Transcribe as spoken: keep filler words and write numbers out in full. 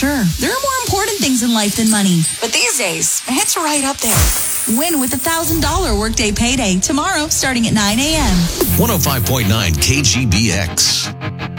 Sure, there are more important things in life than money. But these days, it's right up there. Win with a one thousand dollars workday payday tomorrow starting at nine a.m. one oh five point nine K G B X.